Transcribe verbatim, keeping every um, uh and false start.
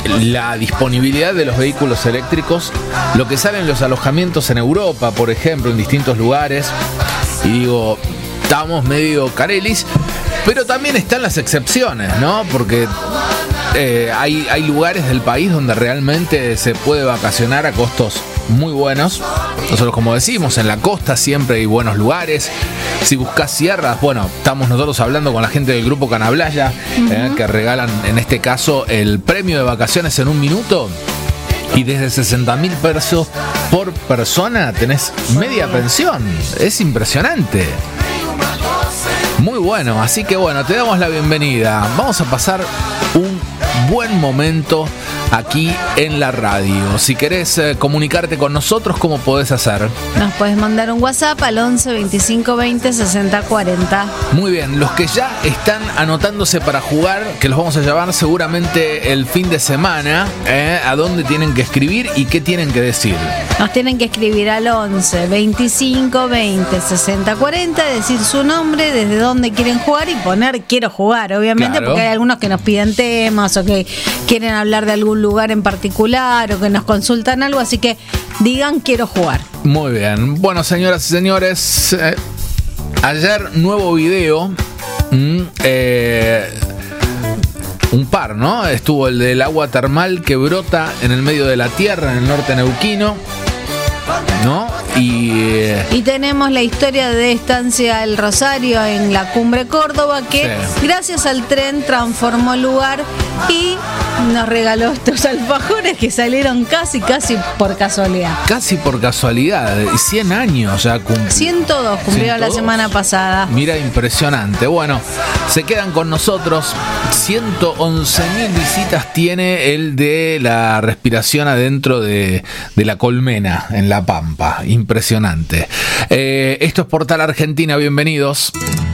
la disponibilidad de los vehículos eléctricos, lo que salen los alojamientos en Europa, por ejemplo, en distintos lugares. Y digo, estamos medio carelis, pero también están las excepciones, ¿no? Porque eh, hay, hay lugares del país donde realmente se puede vacacionar a costos muy buenos. Nosotros, como decimos, en la costa siempre hay buenos lugares. Si buscas sierras, bueno, estamos nosotros hablando con la gente del grupo Canablaya, uh-huh. eh, que regalan en este caso el premio de vacaciones en un minuto. Y desde sesenta mil pesos por persona tenés media pensión. Es impresionante. Muy bueno, así que bueno, te damos la bienvenida. Vamos a pasar un buen momento aquí en la radio. Si querés eh, comunicarte con nosotros, ¿cómo podés hacer? Nos podés mandar un WhatsApp al once veinticinco veinte sesenta cuarenta. Muy bien, los que ya están anotándose para jugar, que los vamos a llevar seguramente el fin de semana, ¿eh? ¿A dónde tienen que escribir y qué tienen que decir? Nos tienen que escribir al once veinticinco veinte sesenta cuarenta, decir su nombre, desde dónde quieren jugar y poner quiero jugar, obviamente, claro. Porque hay algunos que nos piden temas o que quieren hablar de algún lugar en particular o que nos consultan algo, así que digan quiero jugar. Muy bien. Bueno, señoras y señores, eh, ayer nuevo video, mm, eh, un par, ¿no? Estuvo el del agua termal que brota en el medio de la tierra, en el norte neuquino, ¿no? Y, eh, y tenemos la historia de Estancia El Rosario en la Cumbre Córdoba, que sí. gracias al tren transformó el lugar y nos regaló estos alfajores que salieron casi, casi por casualidad. Casi por casualidad. cien años ya cumplió. ciento dos cumplió la semana pasada. Mira, impresionante. Bueno, se quedan con nosotros. ciento once mil visitas tiene el de la respiración adentro de, de la colmena en La Pampa. Impresionante. Eh, esto es Portal Argentina. Bienvenidos.